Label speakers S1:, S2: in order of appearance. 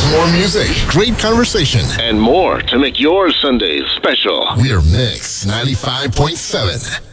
S1: More music, great conversation,
S2: and more to make your Sundays special.
S1: We're Mix 95.7.